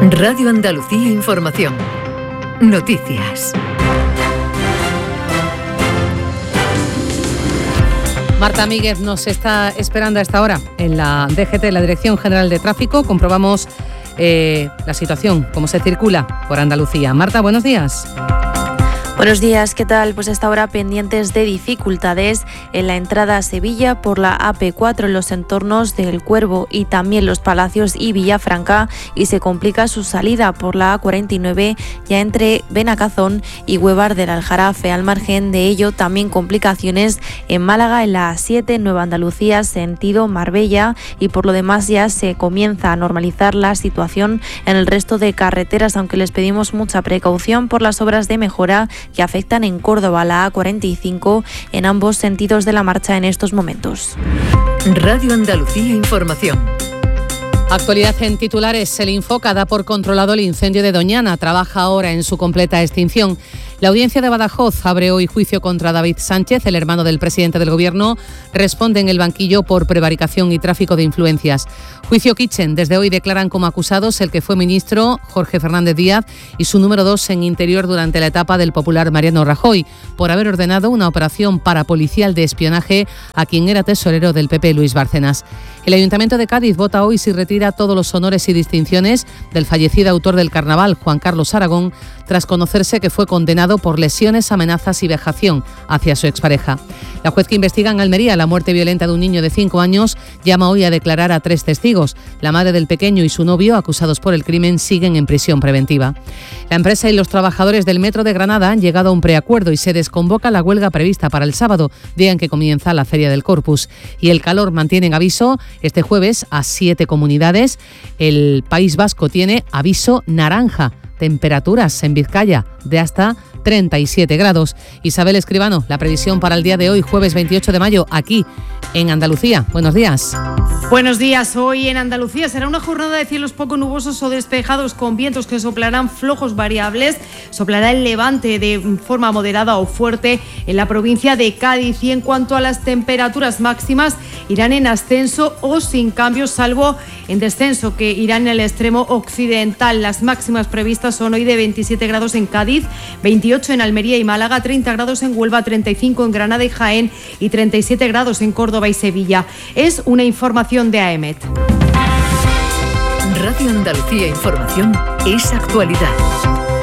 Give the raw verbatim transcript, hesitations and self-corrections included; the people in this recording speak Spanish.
Radio Andalucía Información. Noticias. Marta Míguez nos está esperando a esta hora en la D G T, la Dirección General de Tráfico. Comprobamos eh, la situación, cómo se circula por Andalucía. Marta, buenos días. Buenos días, ¿qué tal? Pues hasta ahora pendientes de dificultades en la entrada a Sevilla por la A P cuatro en los entornos del Cuervo y también Los Palacios y Villafranca, y se complica su salida por la A cuarenta y nueve ya entre Benacazón y Huevar del Aljarafe. Al margen de ello, también complicaciones en Málaga en la A siete, Nueva Andalucía, sentido Marbella, y por lo demás ya se comienza a normalizar la situación en el resto de carreteras, aunque les pedimos mucha precaución por las obras de mejora que afectan en Córdoba la A cuarenta y cinco en ambos sentidos de la marcha en estos momentos. Radio Andalucía Información. Actualidad en titulares. El Infoca da por controlado el incendio de Doñana. Trabaja ahora en su completa extinción. La audiencia de Badajoz abre hoy juicio contra David Sánchez, el hermano del presidente del Gobierno. Responde en el banquillo por prevaricación y tráfico de influencias. Juicio Kitchen. Desde hoy declaran como acusados el que fue ministro, Jorge Fernández Díaz, y su número dos en Interior durante la etapa del popular Mariano Rajoy, por haber ordenado una operación parapolicial de espionaje a quien era tesorero del P P, Luis Bárcenas. El Ayuntamiento de Cádiz vota hoy si retira todos los honores y distinciones del fallecido autor del Carnaval, Juan Carlos Aragón, tras conocerse que fue condenado por lesiones, amenazas y vejación hacia su expareja. La juez que investiga en Almería la muerte violenta de un niño de cinco años llama hoy a declarar a tres testigos. La madre del pequeño y su novio, acusados por el crimen, siguen en prisión preventiva. La empresa y los trabajadores del Metro de Granada han llegado a un preacuerdo y se desconvoca la huelga prevista para el sábado, día en que comienza la Feria del Corpus. Y el calor mantiene en aviso este jueves a siete comunidades. El País Vasco tiene aviso naranja. Temperaturas en Vizcaya de hasta treinta y siete grados. Isabel Escribano, la previsión para el día de hoy, jueves veintiocho de mayo, aquí en Andalucía. Buenos días. Buenos días. Hoy en Andalucía será una jornada de cielos poco nubosos o despejados con vientos que soplarán flojos variables. Soplará el levante de forma moderada o fuerte en la provincia de Cádiz. Y en cuanto a las temperaturas máximas, irán en ascenso o sin cambios, salvo en descenso, que irán en el extremo occidental. Las máximas previstas son hoy de veintisiete grados en Cádiz, veintiocho en Almería y Málaga, treinta grados en Huelva, treinta y cinco en Granada y Jaén y treinta y siete grados en Córdoba y Sevilla. Es una información de A E M E T. Radio Andalucía Información es actualidad.